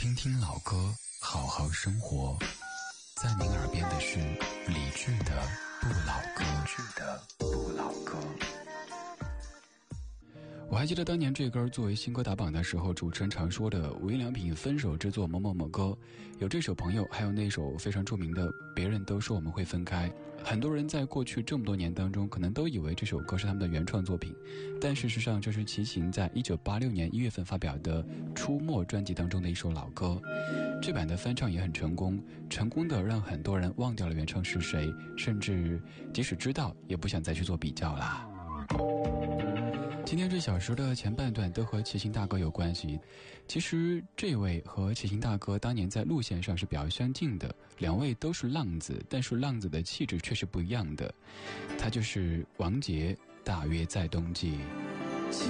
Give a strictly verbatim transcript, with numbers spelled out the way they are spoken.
听听老歌，好好生活。在您耳边的是理智的不老歌。理智的不老歌。我还记得当年这歌作为新歌打榜的时候，主持人常说的无印良品分手之作某某某歌，有这首朋友，还有那首非常著名的别人都说我们会分开。很多人在过去这么多年当中可能都以为这首歌是他们的原创作品，但事实上这是齐秦在一九八六年一月份发表的出没专辑当中的一首老歌。这版的翻唱也很成功，成功的让很多人忘掉了原唱是谁，甚至即使知道也不想再去做比较啦。今天这小时的前半段都和齐秦大哥有关系。其实这位和齐秦大哥当年在路线上是比较相近的，两位都是浪子，但是浪子的气质却是不一样的。他就是王杰，大约在冬季。